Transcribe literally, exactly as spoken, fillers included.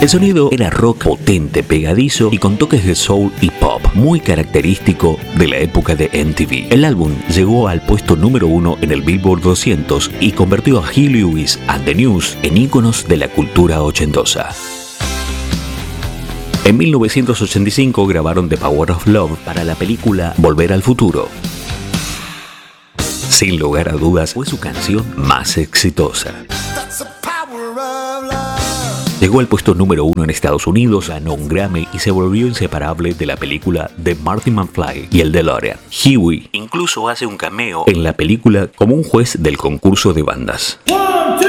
El sonido era rock potente, pegadizo y con toques de soul y pop, muy característico de la época de M T V. El álbum llegó al puesto número uno en el Billboard doscientos y convirtió a Huey Lewis and the News en íconos de la cultura ochentosa. En mil novecientos ochenta y cinco grabaron The Power of Love para la película Volver al Futuro. Sin lugar a dudas, fue su canción más exitosa. Llegó al puesto número uno en Estados Unidos, ganó un Grammy y se volvió inseparable de la película de Marty McFly y el DeLorean. Huey incluso hace un cameo en la película como un juez del concurso de bandas.